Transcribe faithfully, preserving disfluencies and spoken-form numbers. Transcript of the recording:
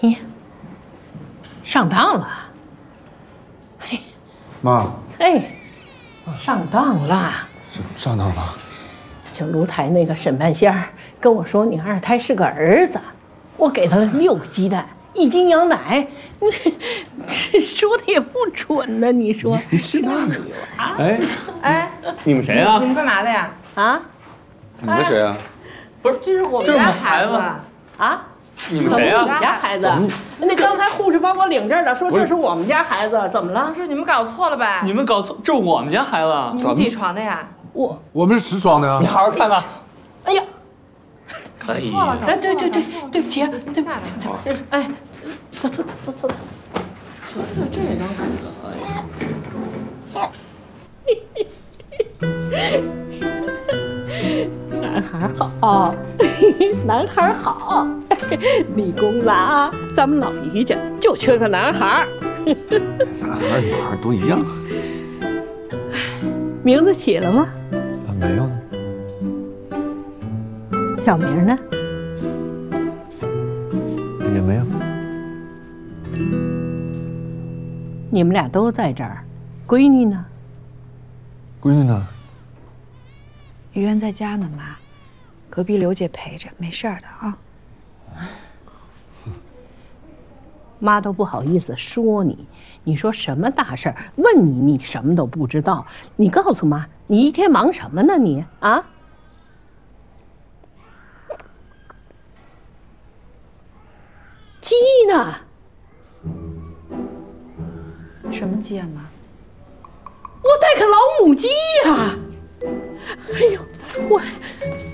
你上当了。 哎，妈。 哎，上当了。 上当了。 就炉台那个沈半仙儿跟我说，你二胎是个儿子，我给他六个鸡蛋，一斤羊奶，你这说的也不准呢。你说你信那个？ 哎哎， 你们谁啊？ 你们干嘛的呀？ 啊？ 你们谁啊？ 不是， 这是我们这是我家们孩子子。 啊？ 你们谁啊？ 怎么你家孩子？那刚才护士把我领这儿了，说这是我们家孩子，怎么了？ 不是你们搞错了吧？ 你们搞错，这是我们家孩子。 你们几床的呀？ 我我们是十床的呀。 你好好看看。 哎呀， 搞错了，搞错了。 哎，对对对，对不起，对不起， 下来。 哎，走走走走走走。这也能改的？男孩好，男孩好，立功了啊！咱们老于家就缺个男孩。 男孩女孩都一样。 名字起了吗？ 啊，没有呢。 小名呢？ 也没有。 你们俩都在这儿，闺女呢？ 闺女呢？ 于渊在家呢，妈，隔壁刘姐陪着，没事儿的啊。 妈都不好意思说你，你说什么大事儿？问你，你什么都不知道。你告诉妈，你一天忙什么呢？你啊？鸡呢？ 什么鸡啊，妈？ 我带个老母鸡呀！哎呦，我